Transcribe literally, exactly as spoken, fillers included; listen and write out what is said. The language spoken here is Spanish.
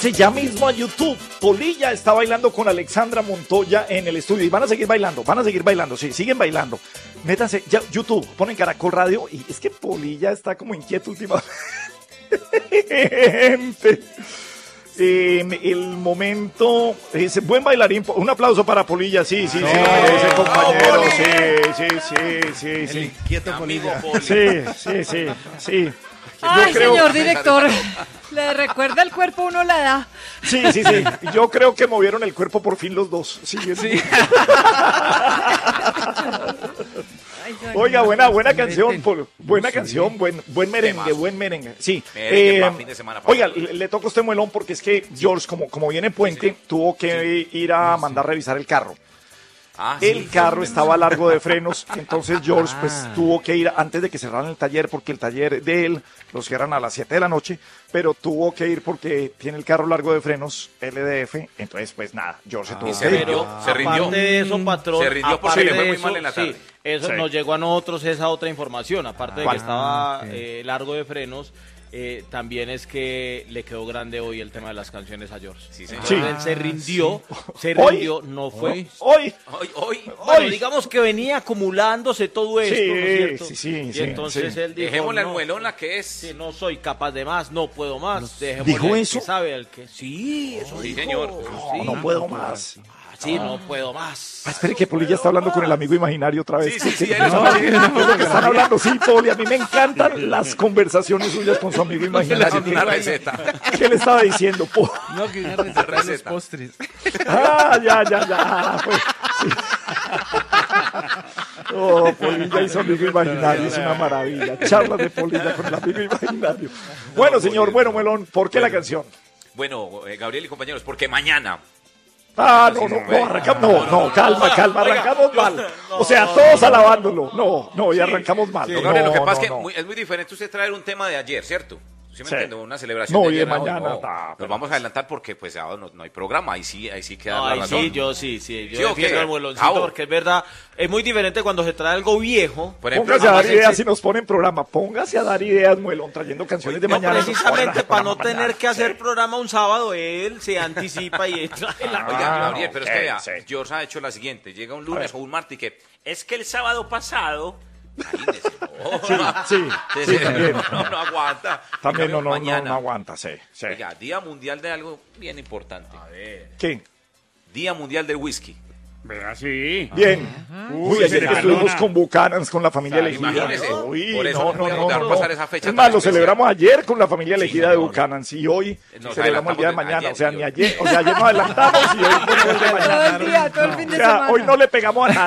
Ya mismo a YouTube. Polilla está bailando con Alexandra Montoya en el estudio y van a seguir bailando, van a seguir bailando, sí, siguen bailando. Métanse, ya, YouTube, ponen Caracol Radio y es que Polilla está como inquieto últimamente. Eh, el momento, ese buen bailarín, un aplauso para Polilla, sí, sí, no, sí, ese compañero, no, sí, sí, sí, sí, sí. Inquieto Polilla. Sí, sí, sí, sí. Ay, creo... señor director, le recuerda el cuerpo, uno la da. Sí, sí, sí. Yo creo que movieron el cuerpo por fin los dos. Sí, sí. Oiga, buena, buena canción, Polo. Buena sí, canción, buen, buen merengue, buen merengue. Sí. Merengue eh, pa fin de semana, oiga, le, le toca a usted muelón porque es que George, como, como viene puente, sí, sí. tuvo que sí. ir a mandar revisar el carro. Ah, el sí, carro sí, estaba largo de frenos, entonces George pues ah. tuvo que ir antes de que cerraran el taller, porque el taller de él lo cierran a las siete de la noche, pero tuvo que ir porque tiene el carro largo de frenos, L D F, entonces pues nada, George ah, se tuvo se que rindió, ir. Se rindió. Aparte de eso, patrón, se rindió porque le fue muy eso, mal en la tarde. Sí, eso sí. nos llegó a nosotros esa otra información, aparte de que estaba ah, okay. eh, largo de frenos. Eh, también es que le quedó grande hoy el tema de las canciones a George. Sí, señor. Sí. Él se rindió, sí. se rindió, hoy, no fue. Hoy, hoy, hoy, hoy. Bueno, digamos que venía acumulándose todo esto, sí, ¿no es cierto? Sí, sí, y sí, entonces sí. él dijo, dejémosle no, al muelona que es. Sí, no soy capaz de más, no puedo más. ¿Dijo eso? Que sabe el que. Sí, eso sí, dijo. señor. No, sí. no puedo más. Sí, no puedo más. Ah, espere que Poli ya está hablando con el amigo imaginario otra vez. Sí, sí, sí. No, no, no, que están hablando, sí, Poli, a mí me encantan las conversaciones suyas con su amigo imaginario. Una receta. ¿Qué le estaba diciendo, Poli? No, que una receta de los postres. Ah, ya, ya, ya. Pues, sí. Oh, Polilla y su amigo imaginario, es una maravilla. Charlas de Polilla con el amigo imaginario. Bueno, señor, bueno, Melón, ¿por qué la canción? Bueno, eh, Gabriel y compañeros, porque mañana... Ah, no, no, no, arrancamos, no, no, calma, calma, arrancamos mal. O sea, todos alabándolo. No, no, y arrancamos mal. No, Gabriel, lo que pasa es que muy, es muy diferente usted traer un tema de ayer, ¿cierto? ¿Sí me sí. entiendo? Una celebración no, de ayer. No, y de mañana. No, nah, nos vamos a adelantar porque pues ya no, no hay programa, ahí sí, ahí sí queda no, la ahí razón. Sí, yo sí, sí, yo ¿Sí defiendo el mueloncito porque es verdad, es muy diferente cuando se trae algo viejo. Por ejemplo, póngase a dar ideas si nos ponen programa, póngase a dar ideas, Muelón, trayendo canciones Oye, de no, mañana. Precisamente para no tener mañana. que hacer programa un sábado, él se anticipa y entra en la... Ah, Oiga, Gabriel, pero okay, es que vea, sí. George ha hecho la siguiente, llega un lunes o un martes y que es que el sábado pasado... Imagínese, no, sí, sí, sí, sí, también. No, no aguanta. También no, no, mañana, no, no aguanta, sí, sí. Oiga, Día Mundial de algo bien importante. A ver. ¿Qué? Día Mundial del Whisky. Vea, sí. Bien. Uy, Uy, ayer que estuvimos con Buchanans, con la familia o sea, elegida. Imagínese. Uy, por eso no, no, no, no, no. pasar esa fecha. Es más, lo especial. celebramos ayer con la familia elegida sí, de no, Buchanans y hoy Nos celebramos el día de adelantamos mañana. ayer, o sea, tío. ni ayer, o sea, ayer nos adelantamos y hoy ponemos el día de mañana. Todo el día, todo el fin de O sea, semana. hoy no le pegamos a nada.